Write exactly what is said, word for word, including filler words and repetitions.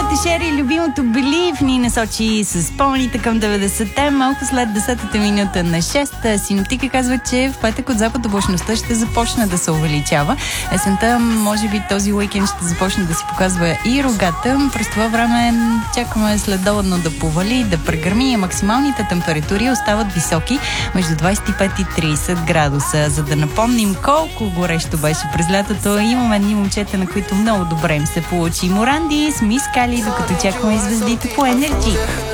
Моята Шери, любимото Believe, ни насочи с спомените към деветдесетте, малко след десетата минута на шеста. Синоптика казва, че в петък от запад облачността ще започне да се увеличава. Есента, може би този уикенд ще започне да си показва и рогата. През това време чакаме следобедно да повали, да прегърми. Максималните температури остават високи, между двадесет и пет и тридесет градуса. За да напомним колко горещо беше през лятото, имаме едни момчета, на които много добре им се получи. Моранди с Мис Кали, докато чакаме звездите по Енерджи.